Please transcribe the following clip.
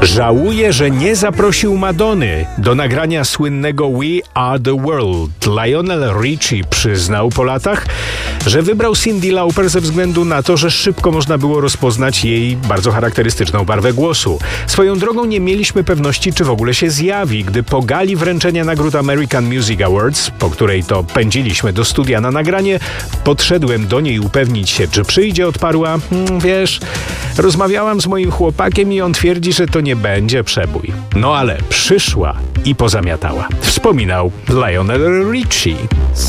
Żałuję, że nie zaprosił Madonny do nagrania słynnego We Are The World. Lionel Richie przyznał po latach, że wybrał Cyndi Lauper ze względu na to, że szybko można było rozpoznać jej bardzo charakterystyczną barwę głosu. Swoją drogą nie mieliśmy pewności, czy w ogóle się zjawi, gdy po gali wręczenia nagród American Music Awards, po której to pędziliśmy do studia na nagranie, podszedłem do niej upewnić się, czy przyjdzie, odparła: wiesz, rozmawiałam z moim chłopakiem i on twierdzi, że to nie będzie przebój. No ale przyszła i pozamiatała. Wspominał Lionel Richie.